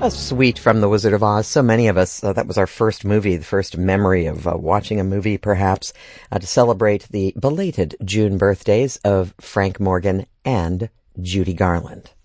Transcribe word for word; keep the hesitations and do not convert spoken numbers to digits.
A Sweet from The Wizard of Oz. So many of us, uh, that was our first movie, the first memory of uh, watching a movie, perhaps, uh, to celebrate the belated June birthdays of Frank Morgan and Judy Garland.